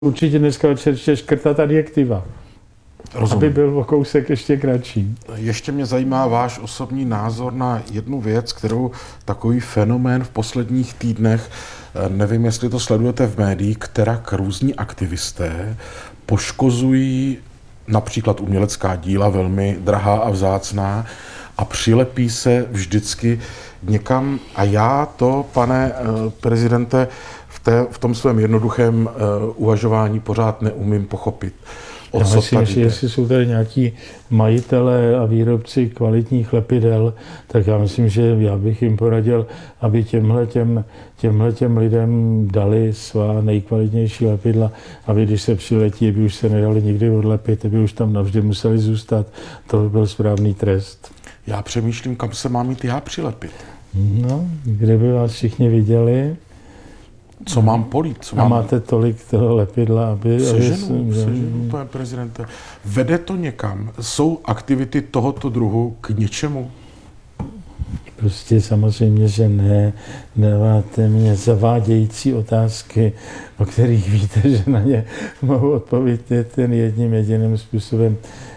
Určitě dneska večer škrtat adjektiva. Rozumím. Aby byl o kousek ještě kratší. Ještě mě zajímá váš osobní názor na jednu věc, kterou takový fenomén v posledních týdnech, nevím, jestli to sledujete v médiích, která různí aktivisté poškozují například umělecká díla, velmi drahá a vzácná, a přilepí se vždycky někam. A já to, pane prezidente, v tom svém jednoduchém uvažování pořád neumím pochopit. Já myslím, že jestli jsou tady nějaký majitelé a výrobci kvalitních lepidel, tak já myslím, že já bych jim poradil, aby těmhletěm lidem dali svá nejkvalitnější lepidla, aby když se přiletí, aby už se nedali nikdy odlepit, aby už tam navždy museli zůstat. To by byl správný trest. Já přemýšlím, kam se mám jít já přilepit. No, kde by vás všichni viděli. Co mám polít? A máte tolik toho lepidla, aby... Seženu, pane prezidente. Vede to někam? Jsou aktivity tohoto druhu k něčemu? Prostě samozřejmě, že ne. Dáváte mě zavádějící otázky, o kterých víte, že na ně mohu odpovědět ten jedním jediným způsobem.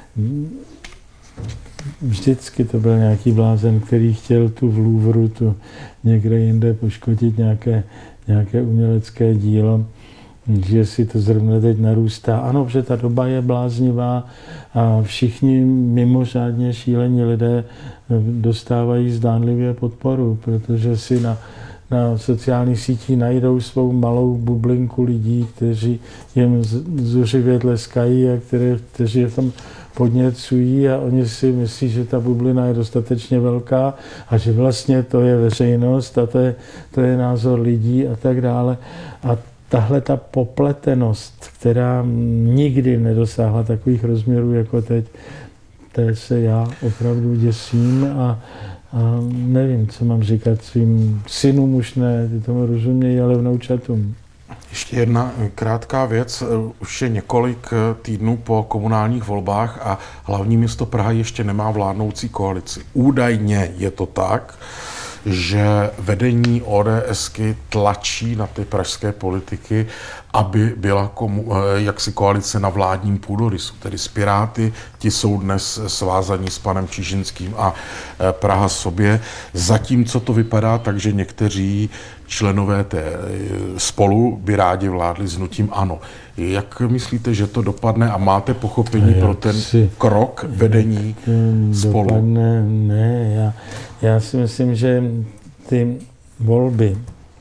Vždycky to byl nějaký blázen, který chtěl tu v Louvru, tu někde jinde poškodit nějaké umělecké dílo, že si to zrovna teď narůstá. Ano, že ta doba je bláznivá a všichni mimořádně šílení lidé dostávají zdánlivě podporu, protože si na sociálních sítích najdou svou malou bublinku lidí, kteří jim zuřivě tleskají a kteří je tam podněcují a oni si myslí, že ta bublina je dostatečně velká a že vlastně to je veřejnost a to je názor lidí a tak dále. A tahle ta popletenost, která nikdy nedosáhla takových rozměrů jako teď, té se já opravdu děsím a nevím, co mám říkat svým synům, už ne, ty tomu rozumějí, ale vnoučatům. Ještě jedna krátká věc. Už je několik týdnů po komunálních volbách a hlavní město Praha ještě nemá vládnoucí koalici. Údajně je to tak, že vedení ODSky tlačí na ty pražské politiky, aby byla jaksi koalice na vládním půdorysu, tedy s Piráty, ti jsou dnes svázaní s panem Čižinským a Praha sobě. Zatímco to vypadá tak, že někteří členové té Spolu by rádi vládli s hnutím ANO. Jak myslíte, že to dopadne a máte pochopení pro ten krok vedení Spolu? Dopadne, ne, já si myslím, že ty volby,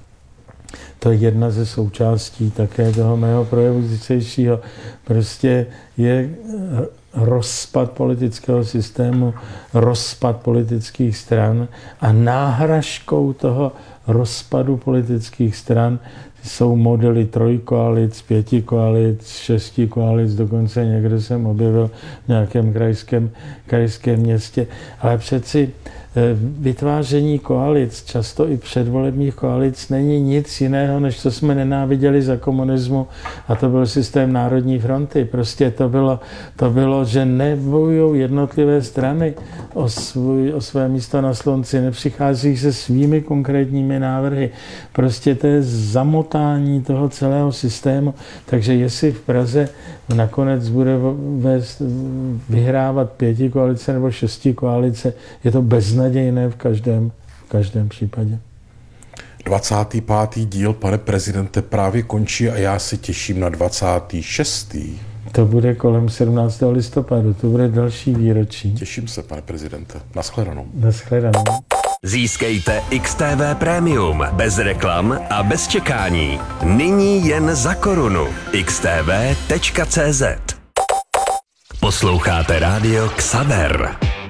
to je jedna ze součástí také toho mého projevu zítřejšího, prostě je rozpad politického systému, rozpad politických stran a náhražkou toho rozpadu politických stran jsou modely trojkoalic, 5 koalic, 6 koalic, dokonce někde jsem objevil v nějakém krajském městě. Ale přeci vytváření koalic, často i předvolebních koalic, není nic jiného, než co jsme nenáviděli za komunismu, a to byl systém Národní fronty. Prostě to bylo, že nebojují jednotlivé strany o své místo na slunci, nepřichází se svými konkrétními návrhy. Prostě to je zamotání toho celého systému. Takže jestli v Praze nakonec bude vyhrávat 5 koalice nebo 6 koalice, je to beznadějné v každém případě. 25. díl, pane prezidente, právě končí a já se těším na 26. To bude kolem 17. listopadu, to bude další výročí. Těším se, pane prezidente. Naschledanou. Naschledanou. Získejte XTV Premium bez reklam a bez čekání. Nyní jen za korunu. xtv.cz. Posloucháte rádio Xaver.